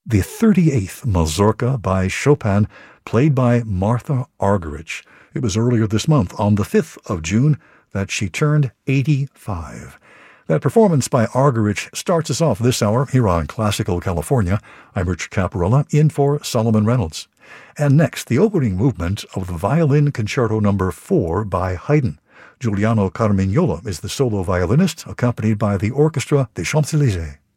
the 38th Mazurka by Chopin, played by Martha Argerich. It was earlier this month, on the 5th of June, that she turned 85. That performance by Argerich starts us off this hour here on Classical California. I'm Richard Caparella, in for Solomon Reynolds. And next, the opening movement of the Violin Concerto No. 4 by Haydn. Giuliano Carmignola is the solo violinist, accompanied by the Orchestra des Champs-Élysées.